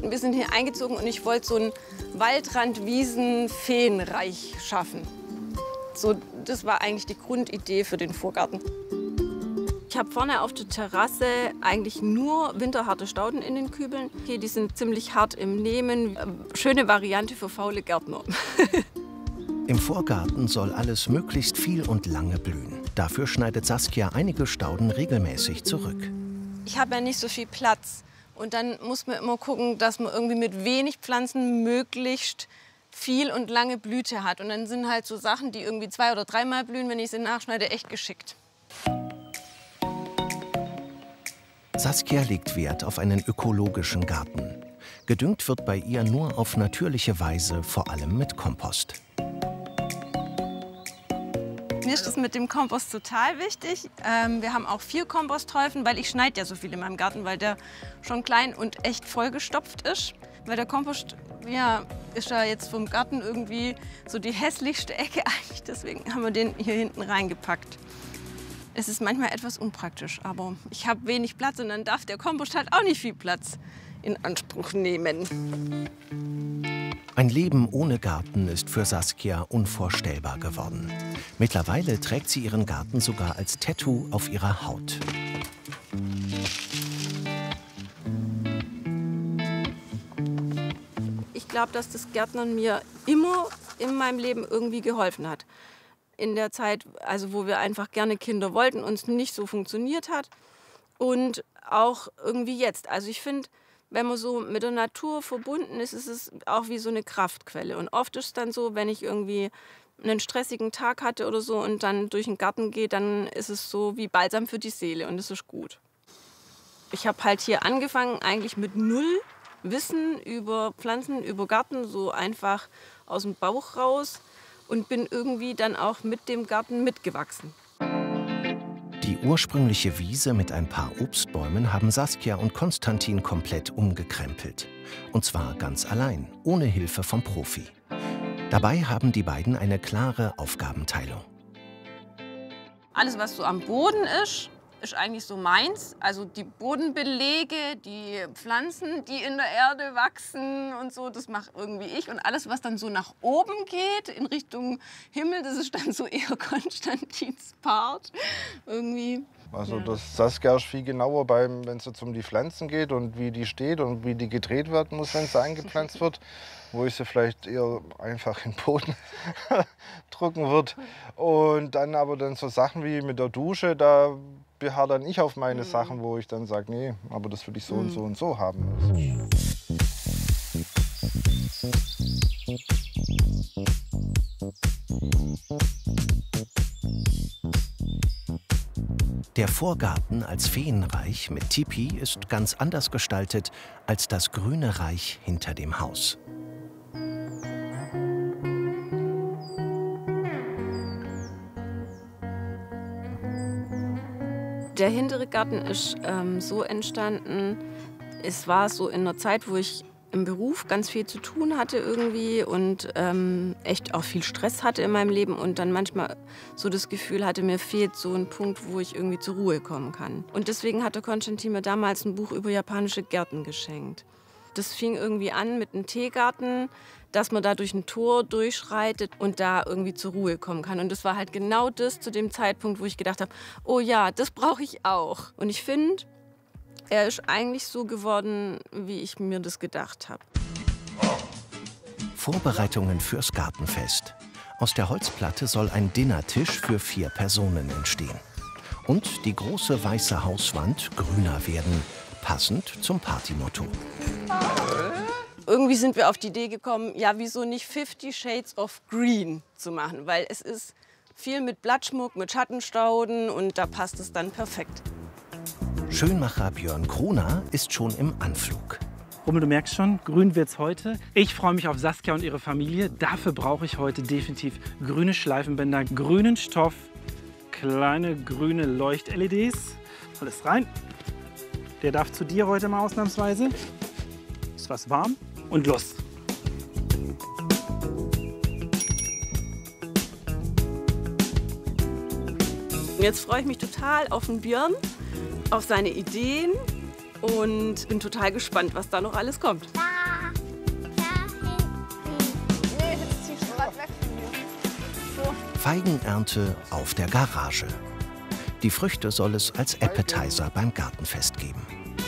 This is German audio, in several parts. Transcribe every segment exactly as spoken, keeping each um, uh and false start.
wir sind hier eingezogen und ich wollte so ein Waldrand-Wiesen-Feenreich schaffen. So, das war eigentlich die Grundidee für den Vorgarten. Ich habe vorne auf der Terrasse eigentlich nur winterharte Stauden in den Kübeln. Okay, die sind ziemlich hart im Nehmen. Schöne Variante für faule Gärtner. Im Vorgarten soll alles möglichst viel und lange blühen. Dafür schneidet Saskia einige Stauden regelmäßig zurück. Ich habe ja nicht so viel Platz. Und dann muss man immer gucken, dass man irgendwie mit wenig Pflanzen möglichst viel und lange Blüte hat. Und dann sind halt so Sachen, die irgendwie zwei- oder dreimal blühen, wenn ich sie nachschneide, echt geschickt. Saskia legt Wert auf einen ökologischen Garten. Gedüngt wird bei ihr nur auf natürliche Weise, vor allem mit Kompost. Mir ist das mit dem Kompost total wichtig. Ähm, wir haben auch vier Komposthäufen, weil ich schneide ja so viel in meinem Garten, weil der schon klein und echt vollgestopft ist. Weil der Kompost, ja, ist ja jetzt vom Garten irgendwie so die hässlichste Ecke eigentlich. Deswegen haben wir den hier hinten reingepackt. Es ist manchmal etwas unpraktisch, aber ich habe wenig Platz und dann darf der Kompost halt auch nicht viel Platz in Anspruch nehmen. Ein Leben ohne Garten ist für Saskia unvorstellbar geworden. Mittlerweile trägt sie ihren Garten sogar als Tattoo auf ihrer Haut. Ich glaube, dass das Gärtnern mir immer in meinem Leben irgendwie geholfen hat. In der Zeit, also wo wir einfach gerne Kinder wollten und es nicht so funktioniert hat. Und auch irgendwie jetzt. Also ich finde, wenn man so mit der Natur verbunden ist, ist es auch wie so eine Kraftquelle. Und oft ist es dann so, wenn ich irgendwie einen stressigen Tag hatte oder so und dann durch den Garten gehe, dann ist es so wie Balsam für die Seele und das ist gut. Ich habe halt hier angefangen eigentlich mit null Wissen über Pflanzen, über Garten, so einfach aus dem Bauch raus und bin irgendwie dann auch mit dem Garten mitgewachsen. Die ursprüngliche Wiese mit ein paar Obstbäumen haben Saskia und Konstantin komplett umgekrempelt. Und zwar ganz allein, ohne Hilfe vom Profi. Dabei haben die beiden eine klare Aufgabenteilung. Alles, was so am Boden ist, ist eigentlich so meins. Also die Bodenbelege, die Pflanzen, die in der Erde wachsen und so, das mache irgendwie ich. Und alles, was dann so nach oben geht, in Richtung Himmel, das ist dann so eher Konstantins Part irgendwie. Also ja. das Saskia ist viel genauer, beim, wenn es jetzt um die Pflanzen geht und wie die steht und wie die gedreht werden muss, wenn sie eingepflanzt wird. Wo ich sie vielleicht eher einfach in den Boden drücken würde. Und dann aber dann so Sachen wie mit der Dusche, da beharre dann ich auf meine mhm. Sachen, wo ich dann sage, nee, aber das will ich so mhm. und so und so haben. Der Vorgarten als Feenreich mit Tipi ist ganz anders gestaltet als das grüne Reich hinter dem Haus. Der hintere Garten ist ähm, so entstanden, es war so in einer Zeit, wo ich im Beruf ganz viel zu tun hatte irgendwie und ähm, echt auch viel Stress hatte in meinem Leben und dann manchmal so das Gefühl hatte, mir fehlt so ein Punkt, wo ich irgendwie zur Ruhe kommen kann. Und deswegen hatte Konstantin mir damals ein Buch über japanische Gärten geschenkt. Das fing irgendwie an mit einem Teegarten, dass man da durch ein Tor durchschreitet und da irgendwie zur Ruhe kommen kann. Und das war halt genau das zu dem Zeitpunkt, wo ich gedacht habe, oh ja, das brauche ich auch. Und ich finde, er ist eigentlich so geworden, wie ich mir das gedacht habe. Vorbereitungen fürs Gartenfest. Aus der Holzplatte soll ein Dinnertisch für vier Personen entstehen. Und die große weiße Hauswand grüner werden, passend zum Partymotto. Irgendwie sind wir auf die Idee gekommen, ja, wieso nicht Fifty Shades of Green zu machen? Weil es ist viel mit Blattschmuck, mit Schattenstauden und da passt es dann perfekt. Schönmacher Björn Kroner ist schon im Anflug. Rummel, du merkst schon, grün wird's heute. Ich freue mich auf Saskia und ihre Familie. Dafür brauche ich heute definitiv grüne Schleifenbänder, grünen Stoff, kleine grüne Leucht-L E Ds. Alles rein. Der darf zu dir heute mal ausnahmsweise. Ist was warm und los. Jetzt freue ich mich total auf den Björn, auf seine Ideen und bin total gespannt, was da noch alles kommt. Feigenernte auf der Garage. Die Früchte soll es als Appetizer beim Gartenfest geben.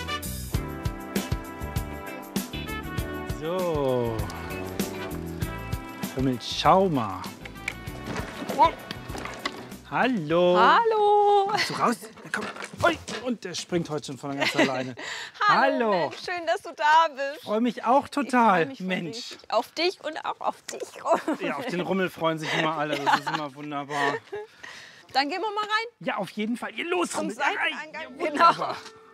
So. Rummelt, schau mal. Oh. Hallo. Hallo. Bist du raus? Ja, komm. Ui. Und der springt heute schon von ganz alleine. Hallo. Hallo. Mensch, schön, dass du da bist. Freue mich auch total. Ich freu mich Mensch. richtig auf dich und auch auf dich. Ja, auf den Rummel freuen sich immer alle. Das ist immer wunderbar. Dann gehen wir mal rein. Ja, auf jeden Fall. Ihr los, Zum Rummel. Da rein. Seiteneingang. Ja, Genau. wunderbar.